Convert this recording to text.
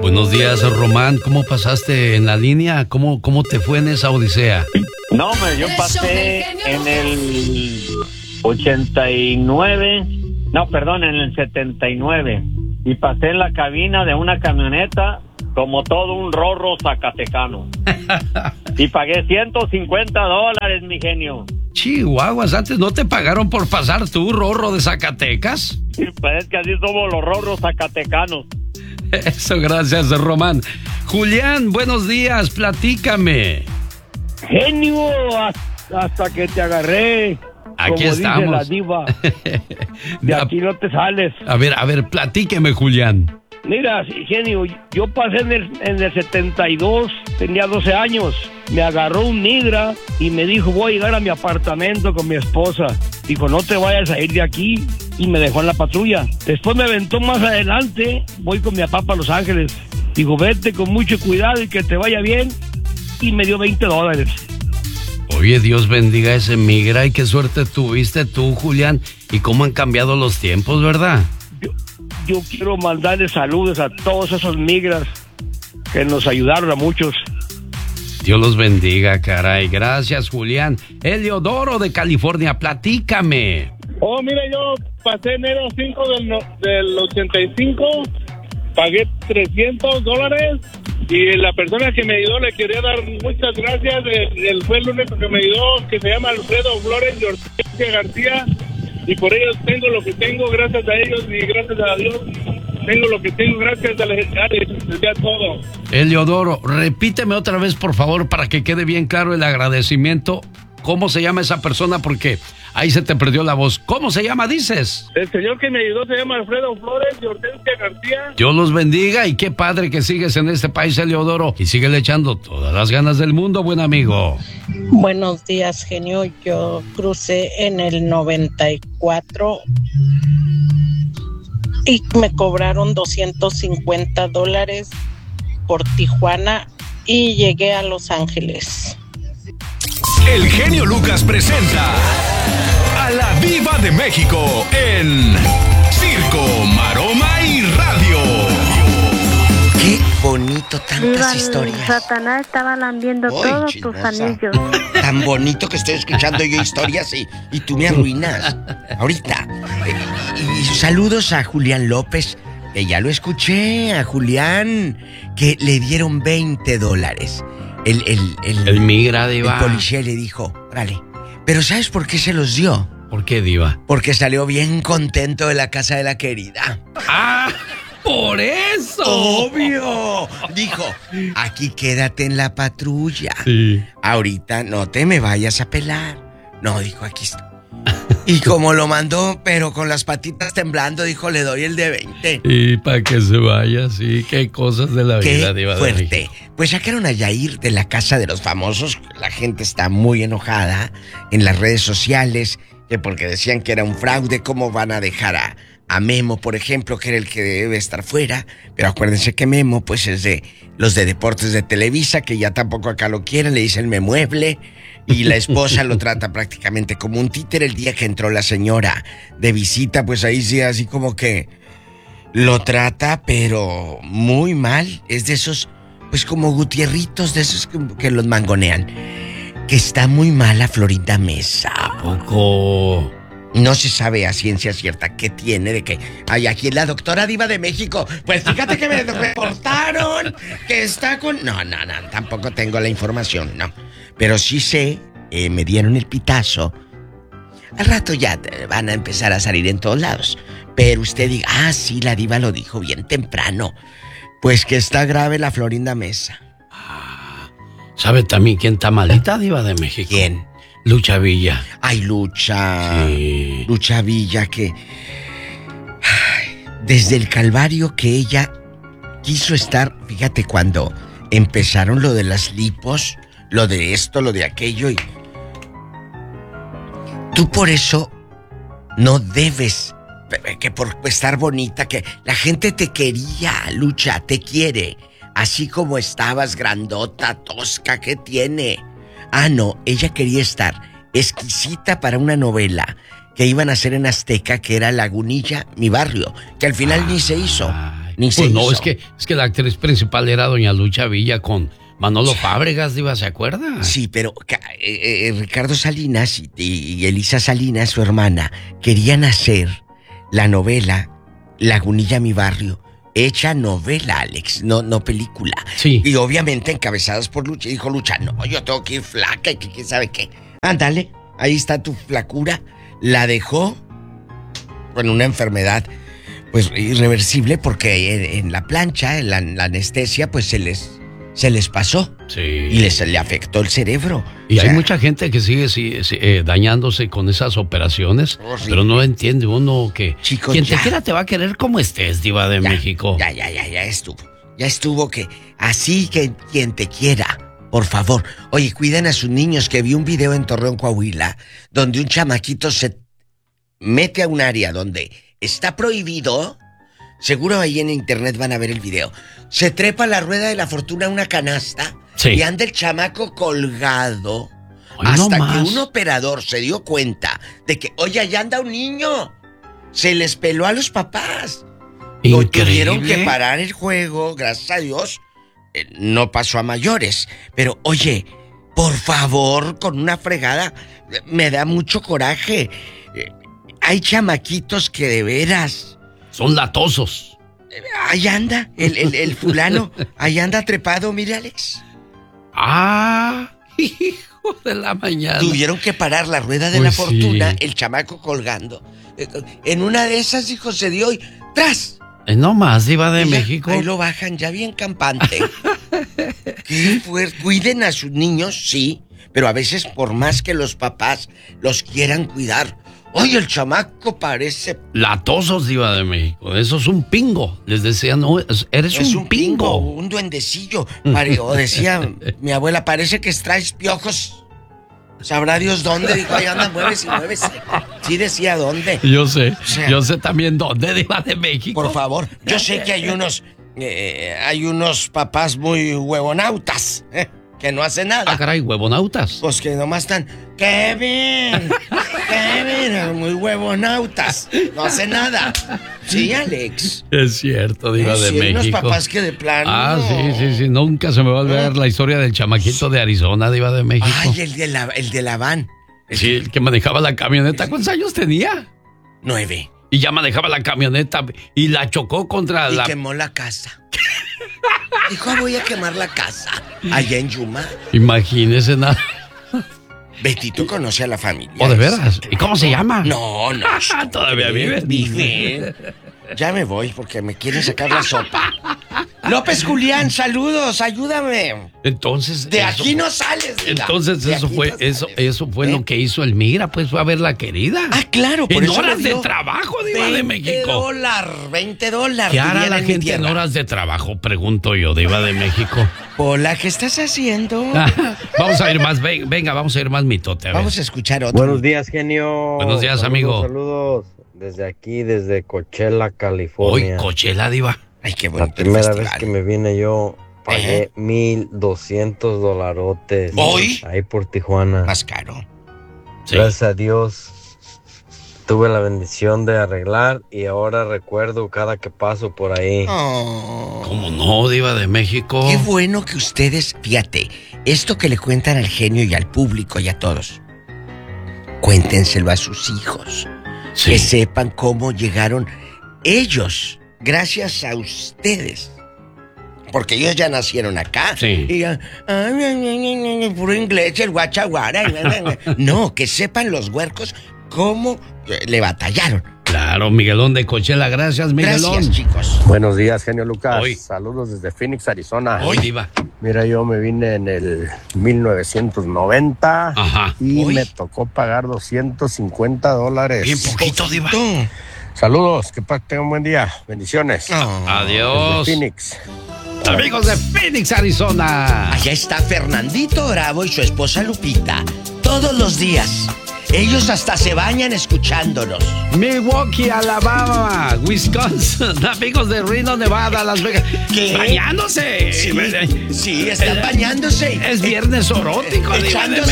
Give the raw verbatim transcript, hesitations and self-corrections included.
Buenos días, Román. ¿Cómo pasaste en la línea? ¿Cómo, cómo te fue en esa odisea? No, me, yo pasé en el ochenta y nueve, no, perdón, en el setenta y nueve. Y pasé en la cabina de una camioneta como todo un rorro zacatecano. Y pagué ciento cincuenta dólares, mi genio. Chihuahuas, ¿antes no te pagaron por pasar tú, rorro de Zacatecas? Sí, pues es que así somos los rorros zacatecanos. Eso, gracias, Román. Julián, buenos días, platícame. Genio, hasta que te agarré. Aquí como estamos. Dice la diva. De aquí no te sales. A ver, a ver, platíqueme, Julián. Mira, genio, yo pasé en el, en el setenta y dos, tenía doce años. Me agarró un migra y me dijo, voy a llegar a mi apartamento con mi esposa. Dijo, no te vayas a ir de aquí. Y me dejó en la patrulla. Después me aventó más adelante, voy con mi papá para Los Ángeles. Dijo, vete con mucho cuidado y que te vaya bien. Y me dio veinte dólares. Oye, Dios bendiga a ese migra y qué suerte tuviste tú, Julián. Y cómo han cambiado los tiempos, ¿verdad? Yo, yo quiero mandarle saludos a todos esos migras que nos ayudaron a muchos. Dios los bendiga, caray. Gracias, Julián. Eliodoro de California, platícame. Oh, mira, yo pasé enero cinco del, no, del ochenta y cinco, pagué trescientos dólares y la persona que me ayudó le quería dar muchas gracias. Él fue el único que me ayudó, que se llama Alfredo Flores y Hortensia García, y por ellos tengo lo que tengo, gracias a ellos y gracias a Dios tengo lo que tengo, gracias a la gente, a todo. Eliodoro, repíteme otra vez, por favor, para que quede bien claro el agradecimiento. ¿Cómo se llama esa persona? Porque ahí se te perdió la voz. ¿Cómo se llama, dices? El señor que me ayudó se llama Alfredo Flores y Hortensia García. Dios los bendiga y qué padre que sigues en este país, Eliodoro. Y síguele echando todas las ganas del mundo, buen amigo. Buenos días, genio. Yo crucé en el noventa y cuatro y me cobraron doscientos cincuenta dólares por Tijuana y llegué a Los Ángeles. El genio Lucas presenta a la Diva de México en Circo, Maroma y Radio. Qué bonito, tantas Diva, historias. Satanás estaba lambiendo Uy, todos chismosa. tus anillos. Tan bonito que estoy escuchando yo historias y, y tú me arruinas. Ahorita. Eh, y, y saludos a Julián López, que ya lo escuché, a Julián, que le dieron veinte dólares. El, el, el, el migra, Diva. El policía le dijo, órale. Pero ¿sabes por qué se los dio? ¿Por qué, Diva? Porque salió bien contento de la casa de la querida. ¡Ah! ¡Por eso! ¡Obvio! Dijo, aquí quédate en la patrulla. Sí. Ahorita no te me vayas a pelar. No, dijo, aquí está. Y como lo mandó, pero con las patitas temblando, dijo, le doy el de veinte. Y para que se vaya, sí, qué cosas de la Qué vida, Diva de fuerte. México. Pues sacaron a Yair de la casa de los famosos. La gente está muy enojada en las redes sociales, que porque decían que era un fraude, ¿cómo van a dejar a, a Memo, por ejemplo, que era el que debe estar fuera? Pero acuérdense que Memo, pues es de los de Deportes de Televisa, que ya tampoco acá lo quieren, le dicen Memueble. Y la esposa lo trata prácticamente como un títere. El día que entró la señora de visita, pues ahí sí, así como que lo trata, pero muy mal. Es de esos, pues como Gutierritos, de esos que, que los mangonean. Que está muy mala Florinda Mesa. ¿A poco? No se sabe a ciencia cierta qué tiene de que... Ay, aquí es la doctora Diva de México. Pues fíjate que me reportaron que está con... No, no, no, tampoco tengo la información, no. Pero sí sé, eh, me dieron el pitazo. Al rato ya van a empezar a salir en todos lados. Pero usted diga, ah, sí, la Diva lo dijo bien temprano. Pues que está grave la Florinda Mesa. Ah, ¿sabe también quién está malita, Diva de México? ¿Quién? Lucha Villa. Ay, Lucha. Sí. Lucha Villa, que... Ay, desde el calvario que ella quiso estar... Fíjate, cuando empezaron lo de las lipos... Lo de esto, lo de aquello y... Tú por eso no debes, que por estar bonita, que la gente te quería, Lucha, te quiere. Así como estabas, grandota, tosca, ¿qué tiene? Ah, no, ella quería estar exquisita para una novela que iban a hacer en Azteca, que era Lagunilla, mi barrio, que al final ah, ni se hizo. Ni se Pues no, hizo. es que, es que la actriz principal era doña Lucha Villa con Manolo Fábregas, Diva, ¿se acuerda? Sí, pero eh, eh, Ricardo Salinas y, y Elisa Salinas, su hermana, querían hacer la novela Lagunilla, mi barrio. Hecha novela, Alex, no, no película. Sí. Y obviamente encabezadas por Lucha. Y dijo Lucha, no, yo tengo que ir flaca y que quién sabe qué. Ándale, ahí está tu flacura. La dejó con una enfermedad, pues, irreversible, porque en, en la plancha, en la, en la anestesia, pues se les, se les pasó. Sí. Y les, le afectó el cerebro. Y O hay sea, mucha gente que sigue sí, sí, eh, dañándose con esas operaciones, Horrible. pero no entiende uno que Chicos, quien ya. te quiera te va a querer como estés, Diva de ya, México. Ya, ya, ya, ya estuvo. Ya estuvo que así que quien te quiera, por favor. Oye, cuiden a sus niños, que vi un video en Torreón, Coahuila, donde un chamaquito se mete a un área donde está prohibido. Seguro ahí en internet van a ver el video. Se trepa la rueda de la fortuna a una canasta. Sí. Y anda el chamaco colgado. Ay, no hasta más. que un operador se dio cuenta de que, oye, allá anda un niño. Se les peló a los papás. Lo tuvieron Increíble. que parar el juego, gracias a Dios. eh, no pasó a mayores. Pero, oye, por favor, con una fregada, eh, me da mucho coraje. Eh, hay chamaquitos que de veras... Son latosos. eh, Ahí anda, el, el, el fulano, ahí anda trepado, mire, Alex. Ah, hijo de la mañana. Tuvieron que parar la rueda de Pues la sí. fortuna, el chamaco colgando. Eh, En una de esas, hijo, se dio y ¡tras! Eh, no más, Diva de Y ya, México. ahí lo bajan ya bien campante. Qué fuerte. Cuiden a sus niños, sí, pero a veces por más que los papás los quieran cuidar. Oye, el chamaco parece... Latosos, Diva de México. Eso es un pingo. Les decían, no, es- eres es un, un pingo, pingo. un duendecillo. Pare- o decía mi abuela, parece que traes piojos. Sabrá Dios dónde. Dijo, ahí anda, muévese, muévese. Sí decía dónde. Yo sé, O sea, yo sé también dónde, Diva de México. Por favor, yo sé que hay unos... eh, hay unos papás muy huevonautas, ¿eh? Que no hacen nada. Ah, caray, huevonautas. Pues que nomás están... ¡Kevin! ¡Kevin! Muy huevonautas. No hace nada. Sí, Alex. Es cierto, Diva Sí, de hay unos México. papás que de plano... Ah, sí, sí, sí. Nunca se me va a olvidar la historia del chamaquito de Arizona, Diva de México. Ay, el de la, el de la van. Sí, el que manejaba la camioneta. ¿Cuántos años tenía? Nueve. Y ya manejaba la camioneta y la chocó contra Y la... quemó la casa. Dijo, voy a quemar la casa. Allá en Yuma. Imagínese nada. Betito conoce a la familia. ¿O de veras? ¿Y cómo se llama? No, no. Todavía vive. Vive. Ya me voy porque me quieren sacar la sopa. López Julián, saludos, ayúdame. Entonces... De eso- aquí no sales. Diva. Entonces De eso aquí fue, no eso, sales. eso fue ¿Eh? lo que hizo Elmira, pues fue a ver la querida. Ah, claro, por en eso horas le de dio trabajo, Diva de veinte México. dólares, veinte dólares. ¿Qué hará dirían la en mi gente en tierra. horas de trabajo? Pregunto yo, Diva de México. Hola, ¿qué estás haciendo? Vamos a ir más, ven- venga, vamos a ir más mitote. A ver. Vamos a escuchar otro. Buenos días, genio. Buenos días, Saludos, amigo. Saludos desde aquí, desde Coachella, Hoy, California. Coachella, Diva. Ay, qué La bonito el primera festival. vez que me vine yo pagué mil doscientos dolarotes. ¿Hoy? Ahí por Tijuana. Más caro. Sí. Gracias a Dios tuve la bendición de arreglar y ahora recuerdo cada que paso por ahí. Oh. ¿Cómo no, Diva de México? Qué bueno que ustedes, fíjate, esto que le cuentan al genio y al público y a todos, cuéntenselo a sus hijos. Sí. Que sepan cómo llegaron ellos, gracias a ustedes. Porque ellos ya nacieron acá. Sí. Y ya, ay, ay, ay, ay, ay, puro inglés, el guachaguara. ay, ay, ay. No, que sepan los huercos cómo eh, le batallaron. Claro, Miguelón de Coachella, gracias, Miguelón. Gracias, chicos. Buenos días, genio Lucas. Hoy. Saludos desde Phoenix, Arizona. Hoy, Diva. Mira, yo me vine en el mil novecientos noventa Ajá. y Hoy. me tocó pagar doscientos cincuenta dólares. Bien poquito, Diva. Tú. Saludos, que pa- tengan un buen día. Bendiciones. No. Adiós. Desde Phoenix. Amigos de Phoenix, Arizona. Allá está Fernandito Bravo y su esposa Lupita. Todos los días. Ellos hasta se bañan escuchándonos. Milwaukee, Alabama, Wisconsin, amigos de Reno, Nevada, Las Vegas. ¿Qué? Bañándose. Sí, sí, están Eh, bañándose. Es viernes erótico, Diva de Echándose